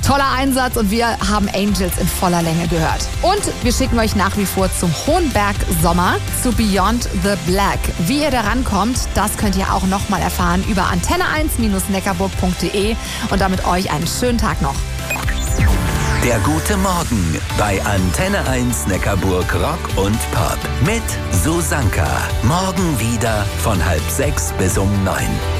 Toller Einsatz und wir haben Angels in voller Länge gehört. Und wir schicken euch nach wie vor zum Hohenberg Sommer, zu Beyond the Black. Wie ihr da rankommt, das könnt ihr auch nochmal erfahren über antenne1-neckarburg.de und damit euch einen schönen Tag noch. Der gute Morgen bei Antenne 1 Neckarburg Rock und Pop mit Susanka. Morgen wieder von 5:30 bis 9.